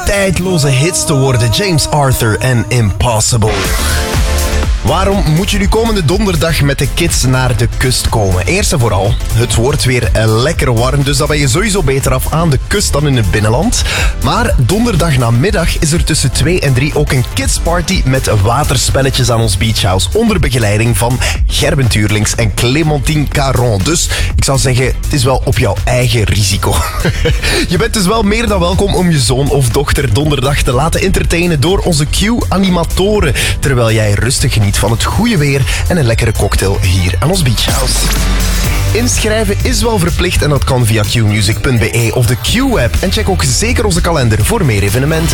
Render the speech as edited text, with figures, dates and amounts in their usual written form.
tijdloze hits te worden. James Arthur en Impossible. Waarom moet je nu komende donderdag met de kids naar de kust komen? Eerst en vooral, het wordt weer lekker warm, dus dan ben je sowieso beter af aan de kust dan in het binnenland. Maar donderdag namiddag is er tussen 2 en 3 ook een kidsparty met waterspelletjes aan ons beachhouse onder begeleiding van Gerben Tuurlings en Clémentine Caron. Dus ik zou zeggen, het is wel op jouw eigen risico. Je bent dus wel meer dan welkom om je zoon of dochter donderdag te laten entertainen door onze Q-animatoren, terwijl jij rustig geniet van het goede weer en een lekkere cocktail hier aan ons beachhouse. Inschrijven is wel verplicht en dat kan via qmusic.be of de Q-app. En check ook zeker onze kalender voor meer evenementen.